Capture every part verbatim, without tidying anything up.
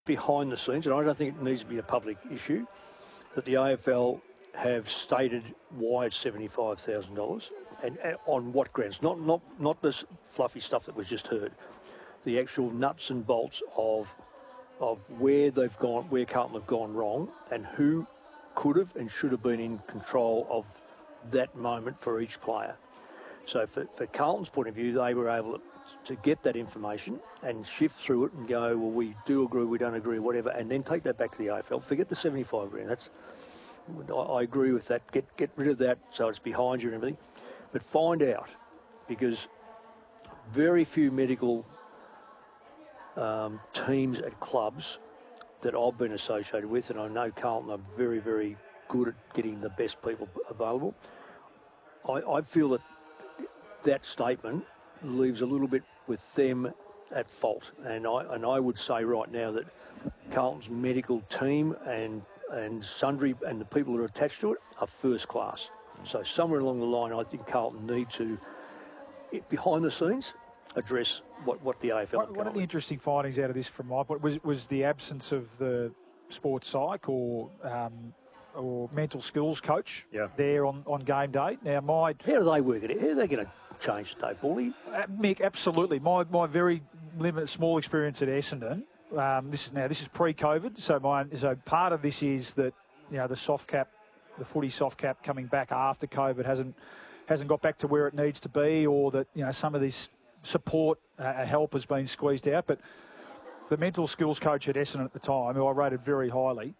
behind the scenes, and I don't think it needs to be a public issue, that the A F L have stated why it's seventy-five thousand dollars and, and on what grounds. Not, not, not this fluffy stuff that was just heard. The actual nuts and bolts of of where they've gone, where Carlton have gone wrong, and who could have and should have been in control of that moment for each player. So for, for Carlton's point of view, they were able to, to get that information and shift through it and go, well, we do agree, we don't agree, whatever, and then take that back to the A F L. Forget the seventy-five grand. That's, I, I agree with that. Get get rid of that so it's behind you and everything. But find out, because very few medical um, teams at clubs that I've been associated with, and I know Carlton are very, very good at getting the best people available. I, I feel that that statement leaves a little bit with them at fault, and I and I would say right now that Carlton's medical team and and sundry and the people that are attached to it are first class. So somewhere along the line, I think Carlton need to, behind the scenes, address what, what the A F L. One, one of the interesting findings out of this, from my point, was was the absence of the sports psych or um, or mental skills coach yeah. there on, on game day. Now, my how do they work it? How are they going to change the day, Bully? Uh, Mick, absolutely. My my very limited, small experience at Essendon. Um, this is now this is pre-COVID, so my so part of this is that you know the soft cap, the footy soft cap coming back after COVID hasn't hasn't got back to where it needs to be, or that you know some of this support uh, help has been squeezed out. But the mental skills coach at Essendon at the time, who I rated very highly,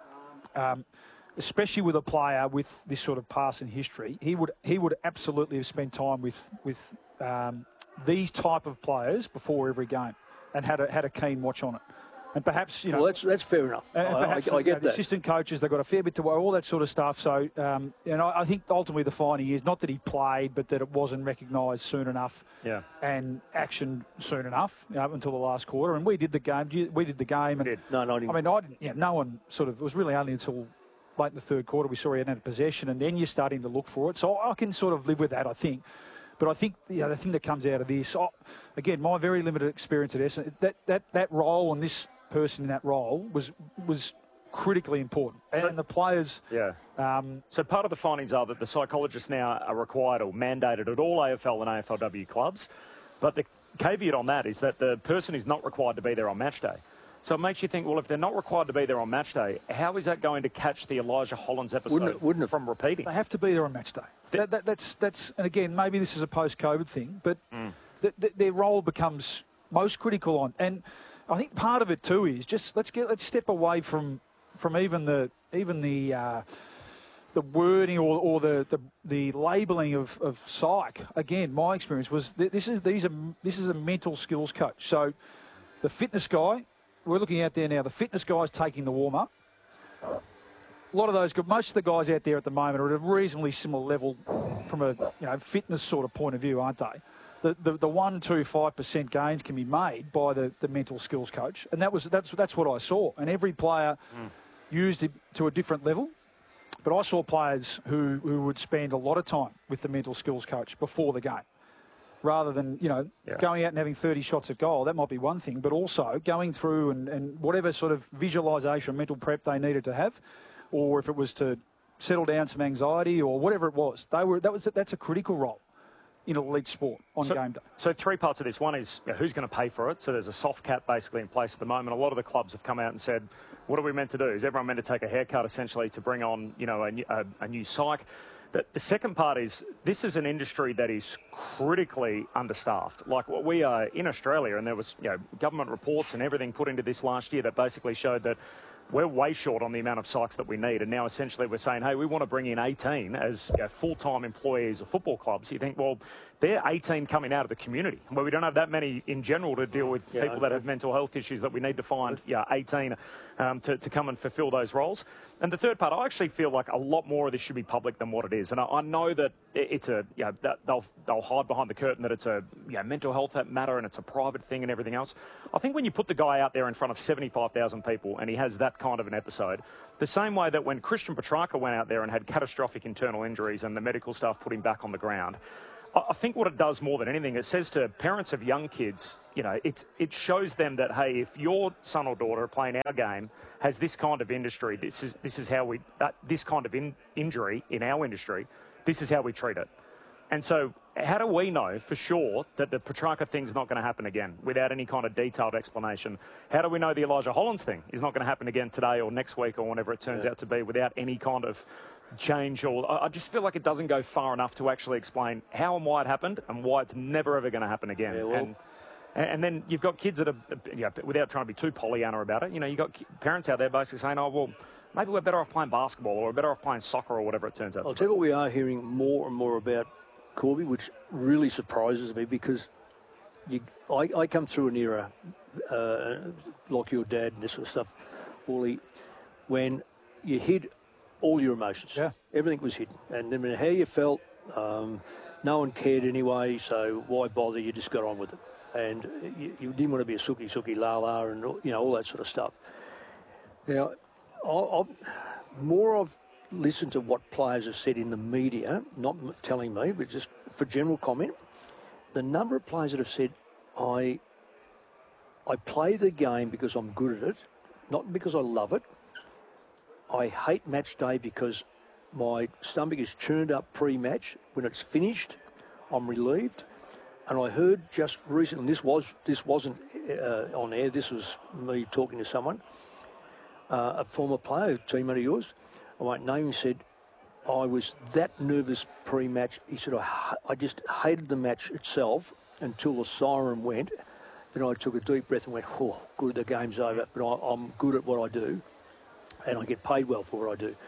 um, especially with a player with this sort of passing history, he would he would absolutely have spent time with with um, these type of players before every game, and had a had a keen watch on it. And perhaps, you know... Well, that's, that's fair enough. And I, perhaps, I, I get you know, that. the assistant coaches, they've got a fair bit to worry, all that sort of stuff. So, um, you know, I think ultimately the finding is not that he played, but that it wasn't recognised soon enough yeah. and actioned soon enough, you know, up until the last quarter. And we did the game. We did the game. And, did. No, not even. I mean, I didn't, you know, no one sort of... It was really only until late in the third quarter we saw he hadn't had possession, and then you're starting to look for it. So I can sort of live with that, I think. But I think you know, the thing that comes out of this, oh, again, my very limited experience at Essendon, that, that, that role and this person in that role was was critically important. So, and the players... Yeah. Um, so part of the findings are that the psychologists now are required or mandated at all A F L and A F L W clubs. But the caveat on that is that the person is not required to be there on match day. So it makes you think, well, if they're not required to be there on match day, how is that going to catch the Elijah Hollins episode wouldn't it, wouldn't it? from repeating? They have to be there on match day. That, that, that's, that's, and again, maybe this is a post-COVID thing, but mm. th- th- their role becomes most critical on... And I think part of it too is just let's get let's step away from from even the even the uh, the wording or, or the, the the labelling of, of psych. Again, my experience was th- this is these are this is a mental skills coach. So the fitness guy, we're looking out there now. The fitness guy's taking the warm up. A lot of those, most of the guys out there at the moment are at a reasonably similar level from a you know fitness sort of point of view, aren't they? The, the the one, two, five percent gains can be made by the, the mental skills coach, and that was that's that's what I saw. And every player mm. used it to a different level, but I saw players who, who would spend a lot of time with the mental skills coach before the game, rather than you know yeah. going out and having thirty shots at goal. That might be one thing, but also going through and, and whatever sort of visualisation, mental prep they needed to have, or if it was to settle down some anxiety or whatever it was, they were that was that's a critical role in elite sport on so, game day. So three parts of this. One is you know, who's going to pay for it. So there's a soft cap basically in place at the moment. A lot of the clubs have come out and said, what are we meant to do? Is everyone meant to take a haircut essentially to bring on you know a, a, a new psych? The, the second part is this is an industry that is critically understaffed. Like what we are in Australia, and there was you know government reports and everything put into this last year that basically showed that we're way short on the amount of psychs that we need. And now essentially we're saying, hey, we want to bring in eighteen as you know, full-time employees of football clubs. You think, well, they're eighteen coming out of the community. Well, we don't have that many in general to deal with yeah, people that have mental health issues that we need to find yeah, eighteen um, to, to come and fulfill those roles. And the third part, I actually feel like a lot more of this should be public than what it is. And I, I know that it's a, you know, that they'll, they'll hide behind the curtain that it's a you know, mental health matter and it's a private thing and everything else. I think when you put the guy out there in front of seventy-five thousand people and he has that kind of an episode, the same way that when Christian Petrarca went out there and had catastrophic internal injuries and the medical staff put him back on the ground, I think what it does more than anything, it says to parents of young kids, you know, it's, it shows them that, hey, if your son or daughter playing our game has this kind of industry, this is this is how we, uh, this kind of in, injury in our industry, this is how we treat it. And so how do we know for sure that the Petrarca thing's not going to happen again without any kind of detailed explanation? How do we know the Elijah Hollands thing is not going to happen again today or next week or whenever it turns yeah. out to be without any kind of change? Or I just feel like it doesn't go far enough to actually explain how and why it happened and why it's never ever going to happen again. Yeah, well, and, and then you've got kids that are, you know, without trying to be too Pollyanna about it, you know, you've got parents out there basically saying, oh, well, maybe we're better off playing basketball or we're better off playing soccer or whatever it turns out I'll to tell be. you what we are hearing more and more about, Corby, which really surprises me because you, I, I come through an era, uh, like your dad and this sort of stuff, Wally, when you hid all your emotions. Yeah. Everything was hidden. And no matter how you felt, um, no one cared anyway, so why bother? You just got on with it. And you, you didn't want to be a sookie, sookie, la la, and, you know, all that sort of stuff. Now, I, I've, more I've listened to what players have said in the media, not telling me, but just for general comment, the number of players that have said, I, I play the game because I'm good at it, not because I love it. I hate match day because my stomach is churned up pre-match. When it's finished, I'm relieved. And I heard just recently, this was this wasn't uh, on air. This was me talking to someone, uh, a former player, a teammate of yours. I won't name him. Said I was that nervous pre-match. He said I, I just hated the match itself until the siren went. Then I took a deep breath and went, "Oh, good, the game's over." But I, I'm good at what I do, and I get paid well for what I do.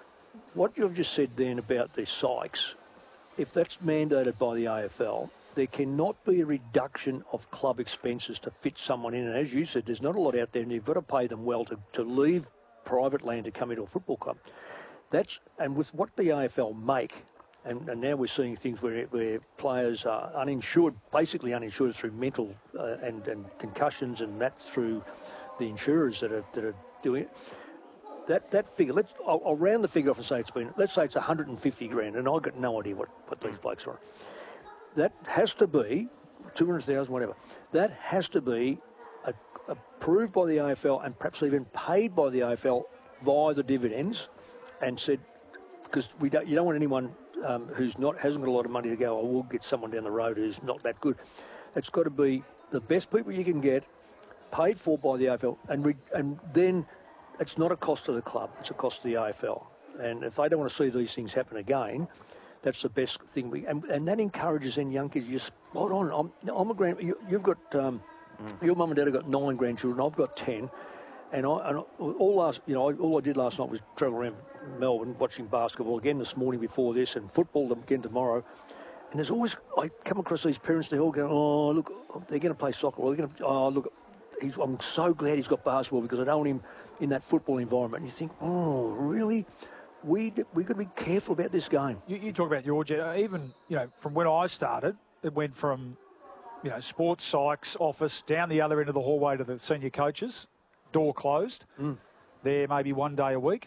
What you've just said then about the Sykes, if that's mandated by the A F L, there cannot be a reduction of club expenses to fit someone in. And as you said, there's not a lot out there, and you've got to pay them well to, to leave private land to come into a football club. That's and with what the A F L make, and, and now we're seeing things where where players are uninsured, basically uninsured through mental uh, and, and concussions, and that through the insurers that are that are doing it. That that figure, let's I'll, I'll round the figure off and say it's been, let's say it's one hundred fifty grand, and I've got no idea what, what these blokes are. That has to be two hundred thousand, whatever. That has to be a, approved by the A F L and perhaps even paid by the A F L via the dividends, and said, because we don't, you don't want anyone um, who's not hasn't got a lot of money to go, oh, we'll get someone down the road who's not that good. It's got to be the best people you can get, paid for by the A F L, and re, and then it's not a cost to the club, it's a cost to the A F L. And if they don't want to see these things happen again, that's the best thing. We and, and that encourages then young kids. You're spot on. I'm, I'm a grand. You, you've got um, mm. your mum and dad have got nine grandchildren. I've got ten, and I and all last you know all I did last night was travel around Melbourne watching basketball again this morning before this, and football again tomorrow. And there's always I come across these parents. They all go, oh look, they're going to play soccer. Or they're going to oh look. He's, I'm so glad he's got basketball because I don't want him in that football environment. And you think, oh really? We we got to be careful about this game. You, you talk about your even you know from when I started, it went from you know sports psychs office down the other end of the hallway to the senior coaches, door closed, mm. there maybe one day a week,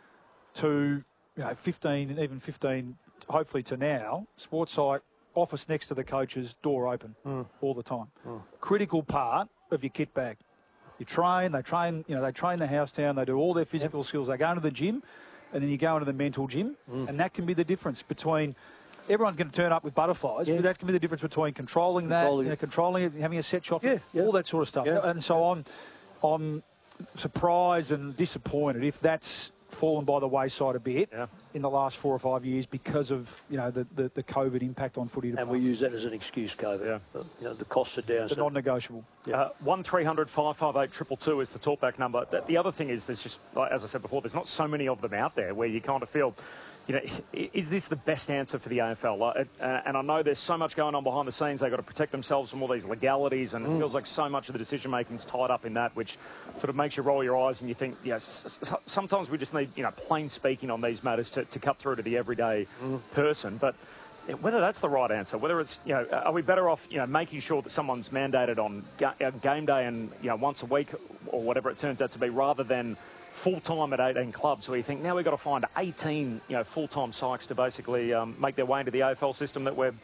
to you know fifteen and even fifteen, hopefully to now, sports psych office next to the coaches, door open mm. all the time. Mm. Critical part of your kit bag. You train, they train, you know they train the house down, they do all their physical yep. skills, they go into the gym. And then you go into the mental gym, mm. and that can be the difference between everyone's going to turn up with butterflies, yeah. but that can be the difference between controlling, controlling that, you know, controlling it, having a set shot, yeah, yeah. all that sort of stuff. Yeah. And so I'm, I'm surprised and disappointed if that's fallen by the wayside a bit yeah. in the last four or five years because of you know the, the, the COVID impact on footy. And we use that as an excuse, COVID. Yeah. You know, the costs are down. It's so. non-negotiable. Yeah. Uh, one three hundred five five eight two two two is the talkback number. The other thing is there's just, like, as I said before, there's not so many of them out there where you kind of feel, you know, is this the best answer for the A F L? Like, uh, and I know there's so much going on behind the scenes. They've got to protect themselves from all these legalities, and mm. it feels like so much of the decision-making is tied up in that, which sort of makes you roll your eyes and you think, yeah, sometimes we just need, you know, plain speaking on these matters to, to cut through to the everyday mm. person. But whether that's the right answer, whether it's, you know, are we better off, you know, making sure that someone's mandated on ga- game day and, you know, once a week or whatever it turns out to be, rather than full-time at eighteen clubs, where you think now we've got to find eighteen, you know, full-time psychs to basically um, make their way into the A F L system that we're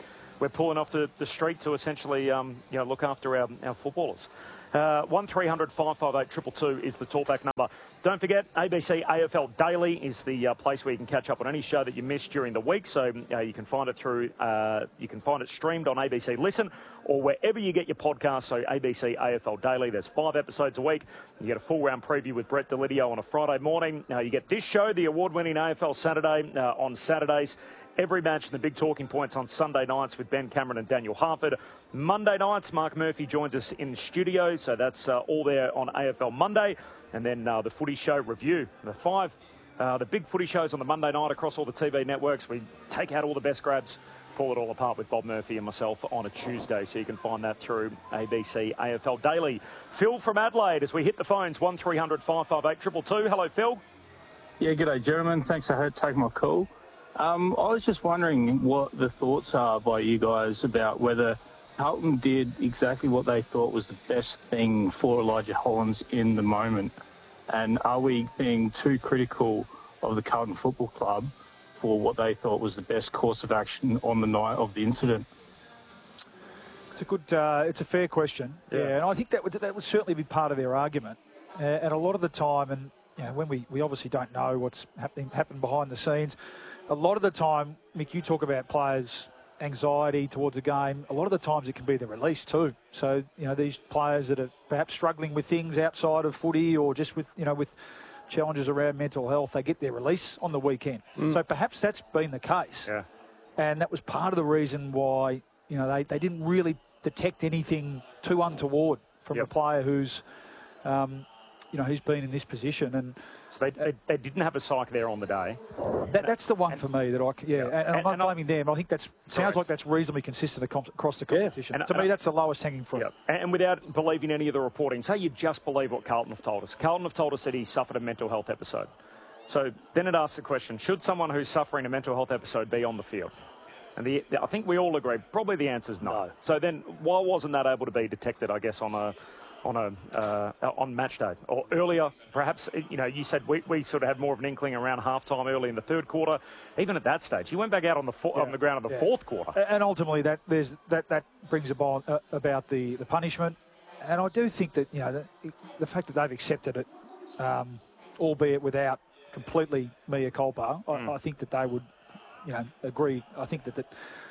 we're pulling off the, the street to essentially um, you know, look after our, our footballers. Uh, one three hundred five five eight two two two is the talkback number. Don't forget, A B C A F L Daily is the uh, place where you can catch up on any show that you missed during the week. So uh, you can find it through, uh, you can find it streamed on A B C Listen or wherever you get your podcasts. So A B C A F L Daily. There's five episodes a week. You get a full round preview with Brett Delidio on a Friday morning. Uh, you get this show, the award-winning A F L Saturday, uh, on Saturdays. Every match and the big talking points on Sunday nights with Ben Cameron and Daniel Harford. Monday nights, Mark Murphy joins us in the studio. So that's uh, all there on A F L Monday. And then uh, the Footy Show review. The five, uh, the big footy shows on the Monday night across all the T V networks. We take out all the best grabs, pull it all apart with Bob Murphy and myself on a Tuesday. So you can find that through A B C A F L Daily. Phil from Adelaide as we hit the phones, one three hundred five five eight two two two. Hello, Phil. Yeah, g'day, gentlemen. Thanks for taking my call. Um, I was just wondering what the thoughts are by you guys about whether Carlton did exactly what they thought was the best thing for Elijah Hollands in the moment. And are we being too critical of the Carlton Football Club for what they thought was the best course of action on the night of the incident? It's a good, uh, it's a fair question. Yeah, yeah, and I think that would that would certainly be part of their argument. Uh, and a lot of the time, and you know, when we, we obviously don't know what's happening happened behind the scenes. A lot of the time, Mick, you talk about players' anxiety towards a game. A lot of the times it can be the release too. So, you know, these players that are perhaps struggling with things outside of footy or just with, you know, with challenges around mental health, they get their release on the weekend. Mm. So perhaps that's been the case. Yeah. And that was part of the reason why, you know, they, they didn't really detect anything too untoward from yep. a player who's, um, you know, who's been in this position. And so they, they, they didn't have a psych there on the day. That, that's the one and, for me that I, yeah, yeah. And, and, and I'm not and blaming them. I think that sounds correct. Like that's reasonably consistent across the competition. Yeah. And, to and me, that's the lowest hanging fruit. Yeah. And without believing any of the reporting, say you just believe what Carlton have told us. Carlton have told us that he suffered a mental health episode. So then it asks the question, should someone who's suffering a mental health episode be on the field? And the, the, I think we all agree, probably the answer is no. no. So then why wasn't that able to be detected, I guess, on a... on a uh, on match day or earlier, perhaps? You know, you said we, we sort of had more of an inkling around half time early in the third quarter. Even at that stage, he went back out on the fo- yeah, on the ground in the yeah. fourth quarter. And ultimately, that there's that that brings about uh, about the, the punishment. And I do think that, you know, the, the fact that they've accepted it, um, albeit without completely mea culpa, mm. I, I think that they would, you know, agree. I think that that.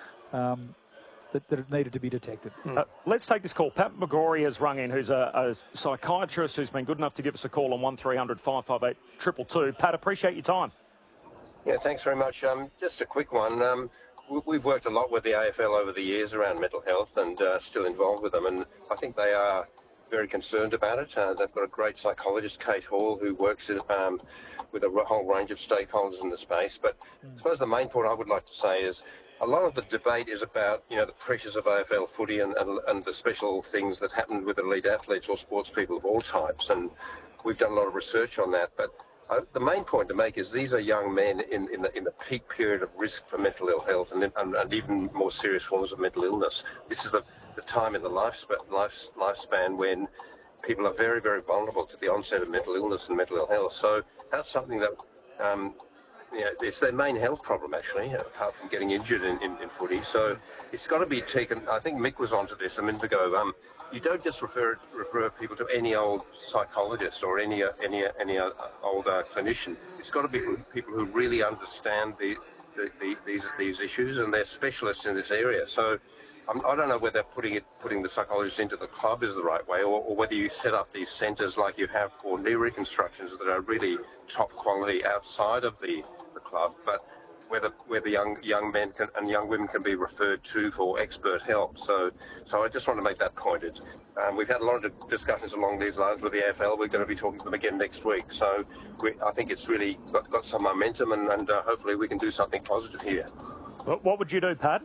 Um, That, that it needed to be detected. Mm. Uh, let's take this call. Pat McGrory has rung in, who's a, a psychiatrist who's been good enough to give us a call on one three hundred five five eight two two two. Pat, appreciate your time. Yeah, thanks very much. Um, just a quick one. Um, we, we've worked a lot with the A F L over the years around mental health and uh, still involved with them, and I think they are very concerned about it. Uh, they've got a great psychologist, Kate Hall, who works in, um, with a whole range of stakeholders in the space. But mm. I suppose the main point I would like to say is a lot of the debate is about, you know, the pressures of A F L footy and, and, and the special things that happen with elite athletes or sports people of all types. And we've done a lot of research on that. But uh, the main point to make is these are young men in, in, the, in the peak period of risk for mental ill health and, and, and even more serious forms of mental illness. This is the, the time in the lifespan, life, lifespan when people are very, very vulnerable to the onset of mental illness and mental ill health. So that's something that... Um, Yeah, it's their main health problem, actually, apart from getting injured in, in, in footy. So it's got to be taken. I think Mick was onto this a minute ago. Um, you don't just refer refer people to any old psychologist or any any any old uh, clinician. It's got to be people who really understand the, the, the these these issues, and they're specialists in this area. So I'm, I don't know whether putting it putting the psychologists into the club is the right way, or, or whether you set up these centres like you have for knee reconstructions that are really top quality outside of the the club, but whether whether young young men can, and young women can be referred to for expert help. So, so I just want to make that point. It's, um, we've had a lot of discussions along these lines with the A F L. We're going to be talking to them again next week. So, we, I think it's really got, got some momentum, and, and uh, hopefully we can do something positive here. What would you do, Pat?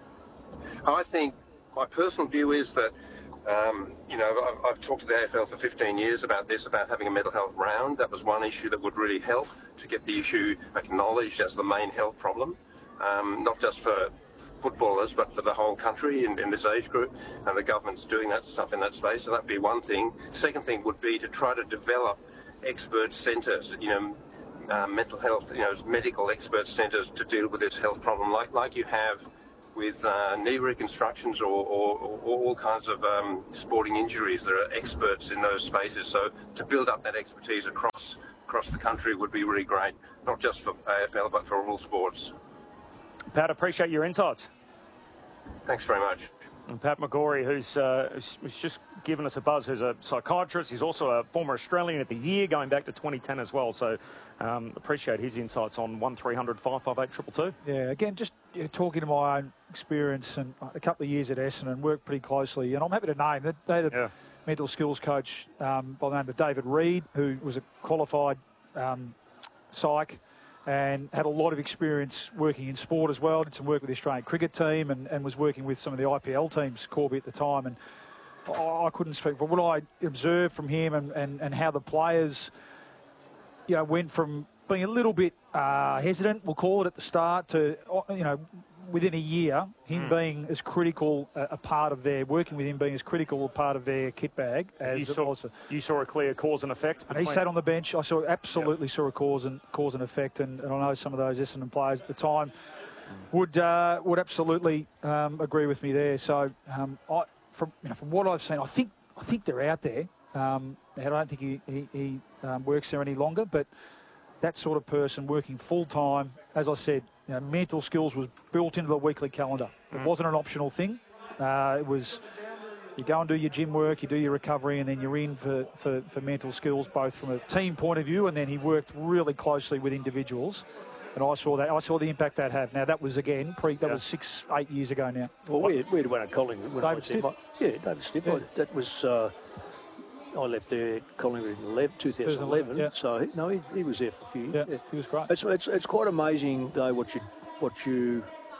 I think my personal view is that. Um, you know, I've, I've talked to the A F L for fifteen years about this, about having a mental health round. That was one issue that would really help to get the issue acknowledged as the main health problem, um, not just for footballers, but for the whole country in, in this age group. And the government's doing that stuff in that space, so that'd be one thing. Second thing would be to try to develop expert centres, you know, uh, mental health, you know, medical expert centres to deal with this health problem, like like you have with uh, knee reconstructions or, or, or all kinds of um, sporting injuries. There are experts in those spaces. So to build up that expertise across across the country would be really great, not just for A F L but for all sports. Pat, appreciate your insights. Thanks very much. And Pat McGorry, who's, uh, who's just given us a buzz, who's a psychiatrist. He's also a former Australian of the Year, going back to twenty ten as well. So um, appreciate his insights on one three hundred five five eight two two two. Yeah, again, just you know, talking to my own experience and a couple of years at Essendon, worked pretty closely. And I'm happy to name that they had a Yeah. mental skills coach um, by the name of David Reed, who was a qualified um, psych and had a lot of experience working in sport as well. Did some work with the Australian cricket team and, and was working with some of the I P L teams, Corby at the time. And I, I couldn't speak, but what I observed from him and, and, and how the players, you know, went from being a little bit uh, hesitant, we'll call it at the start, to, you know, within a year, him mm. being as critical a, a part of their, working with him being as critical a part of their kit bag as you it saw, was. You saw a clear cause and effect? And he sat on the bench. I saw absolutely yep. saw a cause and cause and effect, and, and I know some of those Essendon players at the time would uh, would absolutely um, agree with me there. So um, I, from you know, from what I've seen, I think I think they're out there. Um, I don't think he he, he um, works there any longer, but that sort of person working full time, as I said. You know, mental skills was built into the weekly calendar. It mm. wasn't an optional thing. Uh, it was, you go and do your gym work, you do your recovery, and then you're in for, for, for mental skills, both from a team point of view, and then he worked really closely with individuals. And I saw that. I saw the impact that had. Now, that was, again, pre, that yeah. was six, eight years ago now. Well, we had, we had one at Collingwood. David Stiff. Yeah, David Stiff. Yeah. That was... Uh, I left there at Collingwood in two thousand eleven, yeah. so he, no, he, he was there for a few years. Yeah, yeah. He was great. It's, it's it's quite amazing though what you what you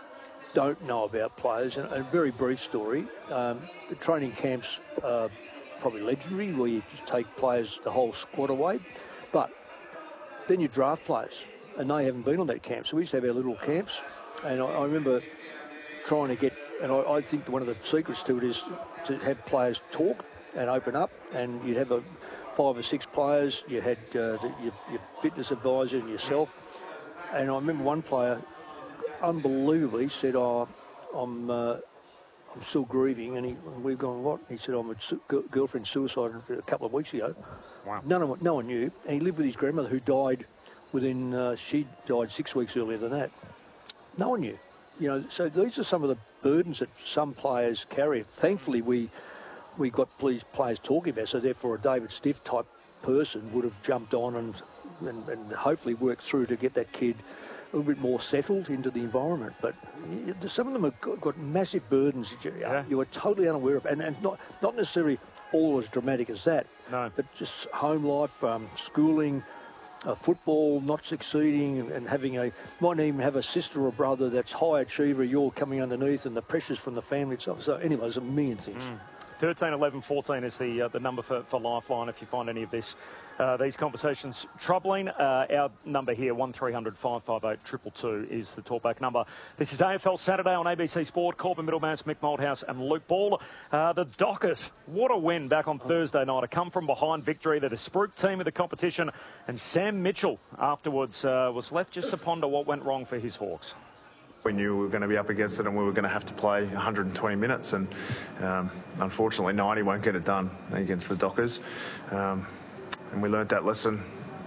don't know about players. And a very brief story: um, the training camps are probably legendary, where you just take players the whole squad away, but then you draft players, and they haven't been on that camp. So we used to have our little camps, and I, I remember trying to get, and I, I think one of the secrets to it is to have players talk and open up, and you'd have a five or six players. You had uh, the, your, your fitness advisor and yourself. And I remember one player, unbelievably, said, "Oh, I'm uh, I'm still grieving." And, he, and we've gone, "What?" He said, "I'm a su- girlfriend suicide a couple of weeks ago." Wow. None of no one knew, and he lived with his grandmother, who died within. Uh, she died six weeks earlier than that. No one knew, you know. So these are some of the burdens that some players carry. Thankfully, we. we got these players talking about, so therefore a David Stiff type person would have jumped on and, and, and hopefully worked through to get that kid a little bit more settled into the environment. But some of them have got, got massive burdens that you, yeah. you are totally unaware of, and, and not, not necessarily all as dramatic as that, no. but just home life, um, schooling, uh, football, not succeeding, and, and having a, might even have a sister or brother that's high achiever, you're coming underneath, and the pressures from the family itself. So anyway, there's a million things. Mm. thirteen eleven fourteen is the uh, the number for, for Lifeline if you find any of this uh, these conversations troubling. Uh, our number here, one three hundred five five eight two two two, is the talkback number. This is A F L Saturday on A B C Sport. Corbin Middlemass, Mick Malthouse and Luke Ball. Uh, the Dockers, what a win back on Thursday night. A come-from-behind victory. The Desprouque team of the competition. And Sam Mitchell afterwards uh, was left just to ponder what went wrong for his Hawks. We knew we were going to be up against it and we were going to have to play one hundred twenty minutes, and um, unfortunately ninety won't get it done against the Dockers. Um, and we learnt that lesson.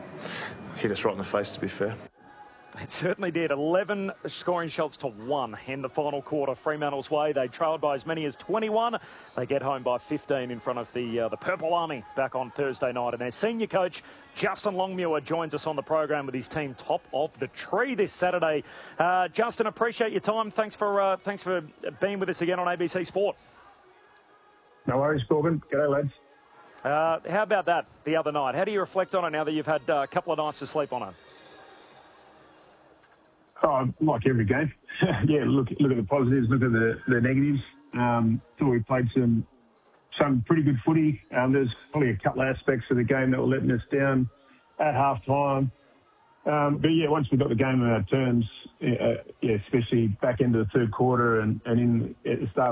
Hit us right in the face, to be fair. It certainly did. eleven scoring shots to one in the final quarter. Fremantle's way. They trailed by as many as twenty-one. They get home by fifteen in front of the uh, the Purple Army back on Thursday night. And their senior coach, Justin Longmuir, joins us on the program with his team top of the tree this Saturday. Uh, Justin, appreciate your time. Thanks for uh, thanks for being with us again on A B C Sport. No worries, Corbin. G'day, lads. Uh, how about that the other night? How do you reflect on it now that you've had uh, a couple of nights to sleep on it? Oh, like every game. yeah, look look at the positives, look at the, the negatives. Um, thought we played some some pretty good footy. Um, there's probably a couple of aspects of the game that were letting us down at half time. Um, but yeah, once we got the game on our terms, uh, yeah, especially back into the third quarter and, and in at the start